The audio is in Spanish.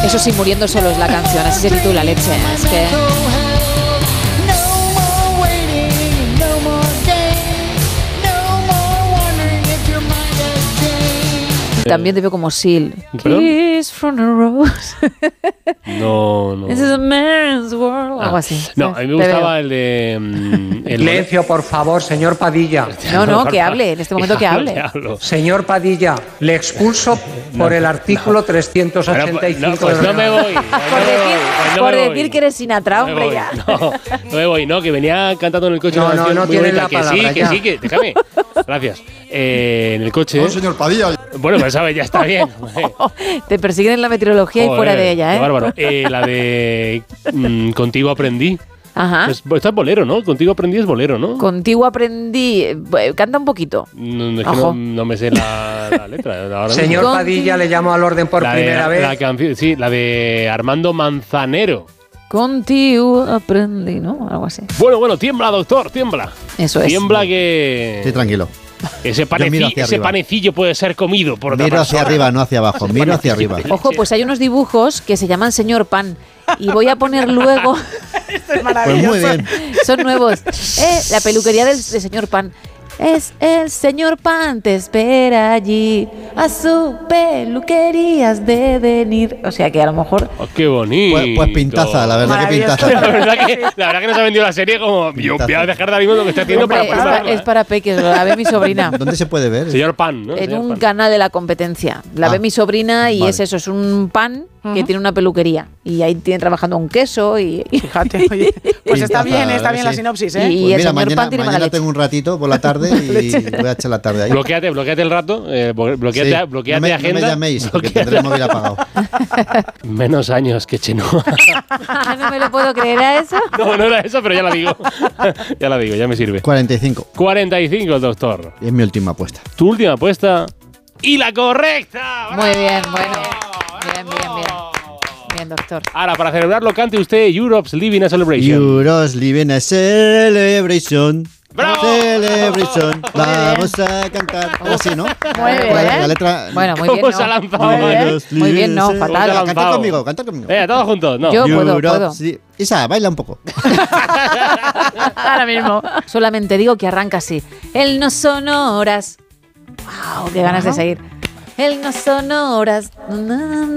Eso sí, muriendo solo es la canción, así se titula, leche. Es que... También te veo como Seal. Kiss from a Rose. No. This is a man's world. Algo así. No, a mí me gustaba el de... Silencio, por favor, señor Padilla. No, que hable. En este momento que hable. Señor Padilla, le expulso por el artículo 385 pues no me voy. Por decir que eres Sinatra, hombre, ya. No me voy, que venía cantando en el coche. No tiene la palabra. Que sí, déjame. Gracias. En el coche. No, señor Padilla. Bueno, pues sabes, ya está bien. Te persiguen en la meteorología y fuera de ella, ¿eh? Qué bárbaro. La de Contigo aprendí. Ajá. Esto es bolero, ¿no? Contigo aprendí es bolero, ¿no? Contigo aprendí. Canta un poquito. Es que no me sé la letra. Ahora Señor Padilla, le llamo al orden por primera vez. La canción, sí, la de Armando Manzanero. Contigo aprendí, ¿no? Algo así. Bueno, tiembla, doctor, tiembla. Eso es. Tiembla que... Sí, tranquilo. Ese panecillo puede ser comido por otra persona. Miro hacia arriba, no hacia abajo. Miro hacia arriba. Ojo, pues hay unos dibujos que se llaman Señor Pan. Y voy a poner luego... Esto es maravilloso. Pues muy bien. Son nuevos. La peluquería del Señor Pan. Es el Señor Pan, te espera allí. A su peluquería has de venir. O sea que a lo mejor... Oh, ¡qué bonito! Pues pintaza, la verdad que pintaza. La verdad que nos ha vendido la serie como... Yo voy a dejar de mismo lo que estoy haciendo. Hombre, es para peques, la ve mi sobrina. ¿Dónde se puede ver? Señor Pan, ¿no? En un canal de la competencia. La ve mi sobrina y es eso, es un pan que tiene una peluquería. Y ahí tiene trabajando un queso y... Fíjate, oye. Pues está bien sí. la sinopsis, ¿eh? Y Pues el mira, Señor Pan tiene mala mañana leche. tengo un ratito por la tarde y voy a echar la tarde ahí. Bloquéate el rato, bloquéate agenda. No me llaméis, porque tendré el móvil apagado. Menos años que Chenoa. No me lo puedo creer, ¿a eso? No era eso, pero ya la digo. Ya me sirve. 45. 45, doctor. Y es mi última apuesta. Tu última apuesta y la correcta. Muy bien, bueno. Bien, doctor. Ahora, para celebrarlo, cante usted Europe's Living a Celebration. Europe's Living a Celebration. ¡Bravo! Celebration. Vamos a cantar. Así, ¿no? Muy bien. La letra... Bueno, muy bien. ¿Cómo se ha lanzado? Muy bien, no, fatal. Canta conmigo. Todos juntos, no. Yo puedo. Sí. Isa, baila un poco. Ahora mismo. Solamente digo que arranca así. Él no son horas. ¡Wow! ¡Qué ganas de seguir! Él no son horas.